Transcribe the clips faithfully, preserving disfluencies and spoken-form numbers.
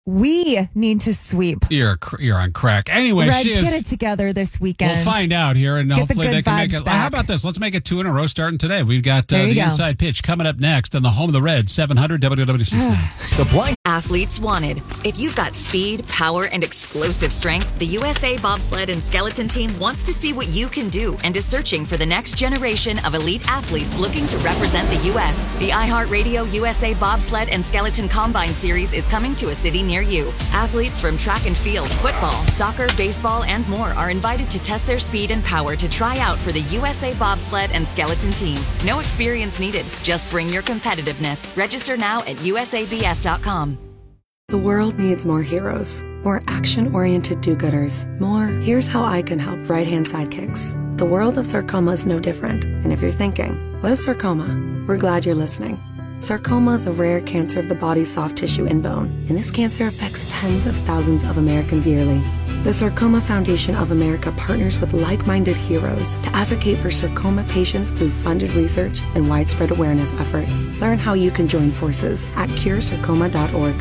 We need to sweep. You're you're on crack. Anyway, Reds, she is, get it together this weekend. We'll find out here, and get hopefully the they can make vibes it. back. How about this? Let's make it two in a row starting today. We've got uh, There you the go. inside pitch coming up next on the home of the Reds, seven hundred W W C. Supply Athletes wanted. If you've got speed, power, and explosive strength, the U S A Bobsled and Skeleton Team wants to see what you can do and is searching for the next generation of elite athletes looking to represent the U S. The iHeartRadio U S A Bobsled and Skeleton Combine Series is coming to a city near you. Athletes from track and field, football, soccer, baseball, and more are invited to test their speed and power to try out for the U S A Bobsled and Skeleton Team. No experience needed. Just bring your competitiveness. Register now at U S A B S dot com. The world needs more heroes, more action-oriented do-gooders, more here's how I can help right-hand sidekicks. The world of sarcoma is no different. And if you're thinking, what is sarcoma? We're glad you're listening. Sarcoma is a rare cancer of the body's soft tissue and bone, and this cancer affects tens of thousands of Americans yearly. The Sarcoma Foundation of America partners with like-minded heroes to advocate for sarcoma patients through funded research and widespread awareness efforts. Learn how you can join forces at cure sarcoma dot org.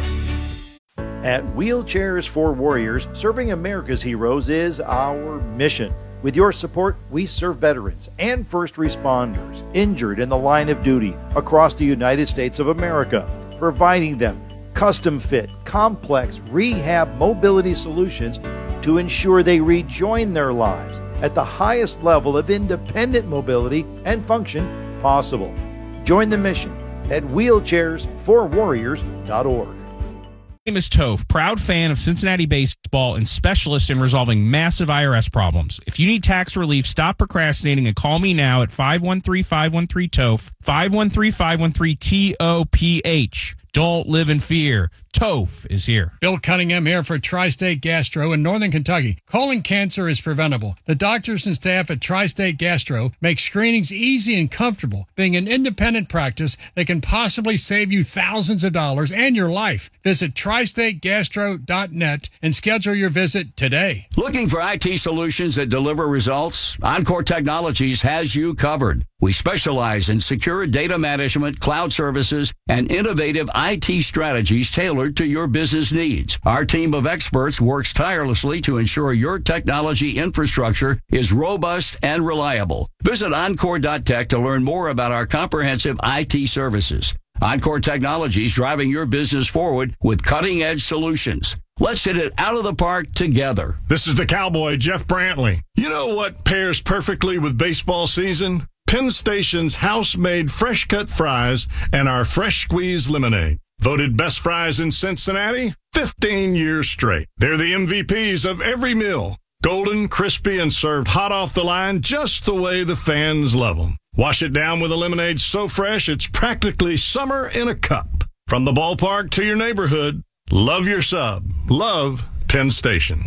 At Wheelchairs for Warriors, serving America's heroes is our mission. With your support, we serve veterans and first responders injured in the line of duty across the United States of America, providing them custom-fit, complex rehab mobility solutions to ensure they rejoin their lives at the highest level of independent mobility and function possible. Join the mission at wheelchairs for warriors dot org. My name is Toph, proud fan of Cincinnati baseball and specialist in resolving massive I R S problems. If you need tax relief, stop procrastinating and call me now at five one three, five one three, T O P H, five one three, five one three, T O P H. Don't live in fear. Toph is here. Bill Cunningham here for Tri-State Gastro in Northern Kentucky. Colon cancer is preventable. The doctors and staff at Tri-State Gastro make screenings easy and comfortable. Being an independent practice, they can possibly save you thousands of dollars and your life. Visit tri state gastro dot net and schedule your visit today. Looking for I T solutions that deliver results? Encore Technologies has you covered. We specialize in secure data management, cloud services, and innovative I T strategies tailored to your business needs. Our team of experts works tirelessly to ensure your technology infrastructure is robust and reliable. Visit encore dot tech to learn more about our comprehensive I T services. Encore Technologies driving your business forward with cutting-edge solutions. Let's hit it out of the park together. This is the Cowboy, Jeff Brantley. You know what pairs perfectly with baseball season? Penn Station's house-made fresh-cut fries and our fresh squeeze lemonade. Voted best fries in Cincinnati fifteen years straight. They're the M V Ps of every meal. Golden, crispy, and served hot off the line just the way the fans love them. Wash it down with a lemonade so fresh it's practically summer in a cup. From the ballpark to your neighborhood, love your sub. Love Penn Station.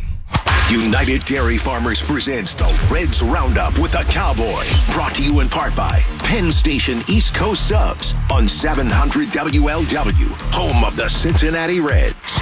United Dairy Farmers presents the Reds Roundup with the Cowboy. Brought to you in part by Penn Station East Coast Subs on seven hundred W L W, home of the Cincinnati Reds.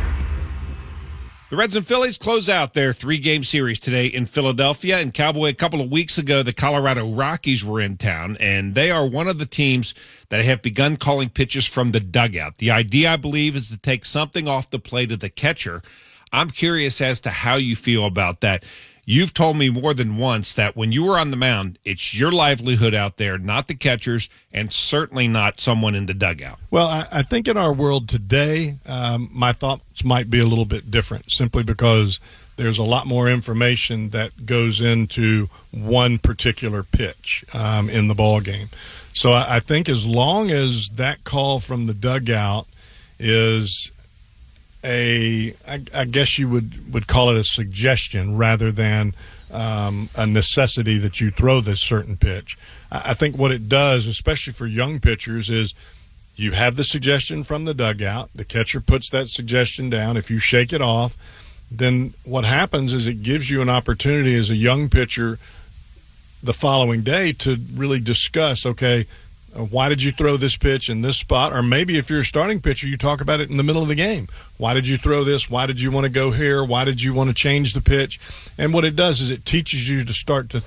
The Reds and Phillies close out their three-game series today in Philadelphia. And Cowboy, a couple of weeks ago, the Colorado Rockies were in town, and they are one of the teams that have begun calling pitches from the dugout. The idea, I believe, is to take something off the plate of the catcher. I'm curious as to how you feel about that. You've told me more than once that when you were on the mound, it's your livelihood out there, not the catcher's, and certainly not someone in the dugout. Well, I, I think in our world today, um, my thoughts might be a little bit different, simply because there's a lot more information that goes into one particular pitch um, in the ball game. So I, I think as long as that call from the dugout is a, I, I guess you would, would call it a suggestion rather than um, a necessity that you throw this certain pitch. I, I think what it does, especially for young pitchers, is you have the suggestion from the dugout. The catcher puts that suggestion down. If you shake it off, then what happens is it gives you an opportunity as a young pitcher the following day to really discuss, okay, why did you throw this pitch in this spot? Or maybe if you're a starting pitcher, you talk about it in the middle of the game. Why did you throw this? Why did you want to go here? Why did you want to change the pitch? And what it does is it teaches you to start to think,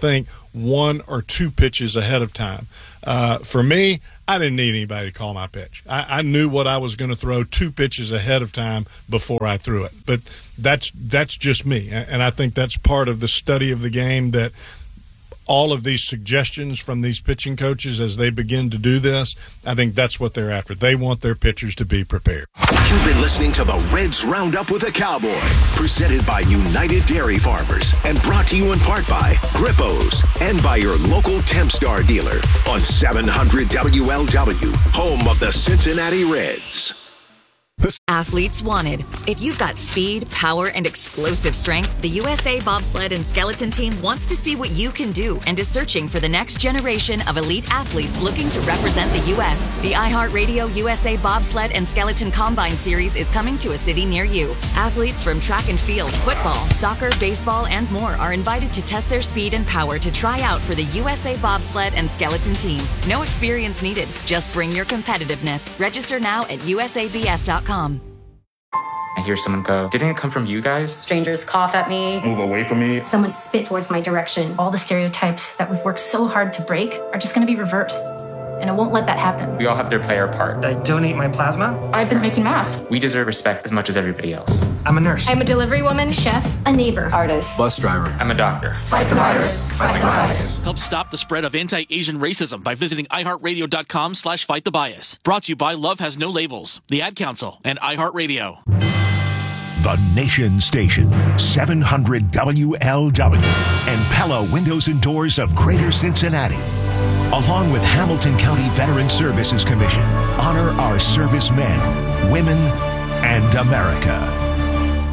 one or two pitches ahead of time. Uh, for me, I didn't need anybody to call my pitch. I, I knew what I was going to throw two pitches ahead of time before I threw it. But that's that's just me, and I think that's part of the study of the game, that all of these suggestions from these pitching coaches as they begin to do this, I think that's what they're after. They want their pitchers to be prepared. You've been listening to the Reds Roundup with a Cowboy, presented by United Dairy Farmers and brought to you in part by Grippos and by your local Tempstar dealer on seven hundred W L W, home of the Cincinnati Reds. Athletes wanted. If you've got speed, power, and explosive strength, the U S A Bobsled and Skeleton Team wants to see what you can do and is searching for the next generation of elite athletes looking to represent the U S. The iHeartRadio U S A Bobsled and Skeleton Combine Series is coming to a city near you. Athletes from track and field, football, soccer, baseball, and more are invited to test their speed and power to try out for the U S A Bobsled and Skeleton Team. No experience needed. Just bring your competitiveness. Register now at U S A B S dot com. I hear someone go, "Didn't it come from you guys?" Strangers cough at me. Move away from me. Someone spit towards my direction. All the stereotypes that we've worked so hard to break are just going to be reversed. And I won't let that happen. We all have to play our part. I donate my plasma. I've been making masks. We deserve respect as much as everybody else. I'm a nurse. I'm a delivery woman, chef, a neighbor, artist, bus driver. I'm a doctor. Fight the virus. Fight the bias. Help stop the spread of anti-Asian racism by visiting iHeartRadio.com slash fight the bias. Brought to you by Love Has No Labels, the Ad Council, and iHeartRadio. The Nation Station, seven hundred W L W, and Pella Windows and Doors of Greater Cincinnati, along with Hamilton County Veteran Services Commission, honor our servicemen, women, and America.